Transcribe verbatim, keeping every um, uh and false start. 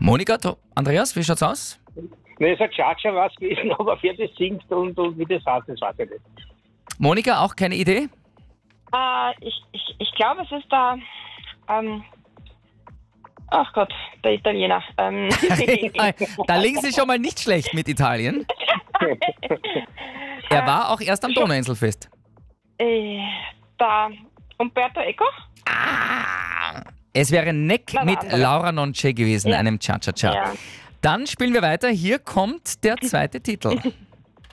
Monika, du, Andreas, wie schaut's aus? Ne, es hat Cha-Cha was gewesen, aber wer das singt und, und wie das heißt, das weiß ich nicht. Monika, auch keine Idee? Äh, ich, ich, ich glaube, es ist der, ähm, ach Gott, der Italiener. Ähm, Da liegen Sie schon mal nicht schlecht mit Italien. Er war auch erst am Donauinselfest. äh, der Umberto Eco? Es wäre Neck Na, mit andere. Laura Nonce gewesen, Ja. einem Cha-Cha-Cha. Ja. Dann spielen wir weiter. Hier kommt der zweite Titel.